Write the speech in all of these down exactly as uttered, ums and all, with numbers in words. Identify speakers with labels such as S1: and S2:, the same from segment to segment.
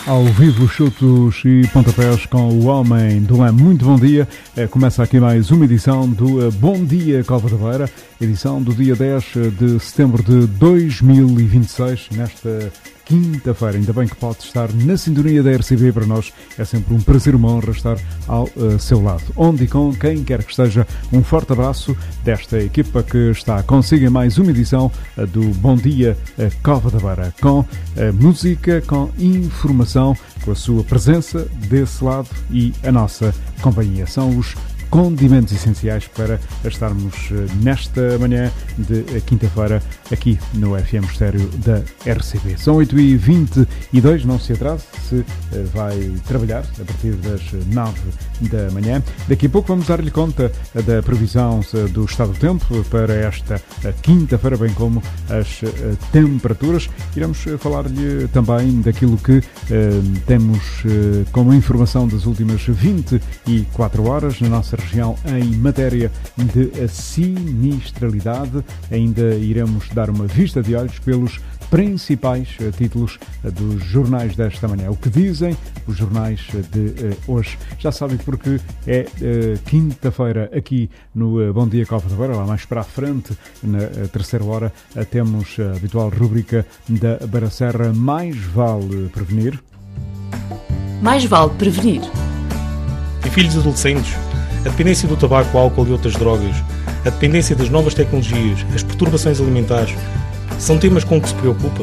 S1: Ao vivo, chutos e pontapés com o Homem do Leme. Muito bom dia. Começa aqui mais uma edição do Bom Dia Cova da Beira, edição do dia dez de setembro de dois mil e vinte e seis, nesta quinta-feira. Ainda bem que pode estar na sintonia da R C B. Para nós é sempre um prazer, uma honra estar ao uh, seu lado. Onde e com quem quer que esteja, um forte abraço desta equipa que está consigo em mais uma edição uh, do Bom Dia uh, Cova da Beira, com uh, música, com informação, com a sua presença desse lado e a nossa companhia. São os condimentos essenciais para estarmos nesta manhã de quinta-feira aqui no F M Estéreo da R C B. São oito e vinte e dois, não se atrase se vai trabalhar a partir das nove da manhã. Daqui a pouco vamos dar-lhe conta da previsão do estado do tempo para esta quinta-feira, bem como as temperaturas. Iremos falar-lhe também daquilo que eh, temos eh, como informação das últimas vinte e quatro horas na nossa região em matéria de sinistralidade. Ainda iremos dar uma vista de olhos pelos principais uh, títulos uh, dos jornais desta manhã. O que dizem os jornais uh, de uh, hoje. Já sabem porque é uh, quinta-feira aqui no uh, Bom Dia Cova da Beira. Lá mais para a frente, na uh, terceira hora, uh, temos a habitual rúbrica da Beira Serra. Mais vale prevenir.
S2: Mais vale prevenir.
S3: Em filhos adolescentes, a dependência do tabaco, álcool e outras drogas, a dependência das novas tecnologias, as perturbações alimentares, são temas com que se preocupa?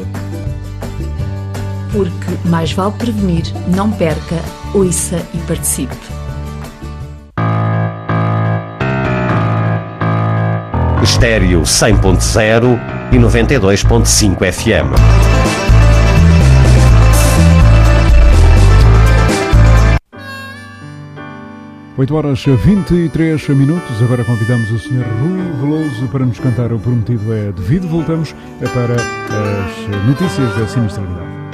S2: Porque mais vale prevenir, não perca, ouça e participe.
S4: Estéreo cem ponto zero e noventa e dois ponto cinco F M.
S1: oito horas e vinte e três minutos. Agora convidamos o senhor Rui Veloso para nos cantar O Prometido é Devido. Voltamos para as notícias da sinistralidade.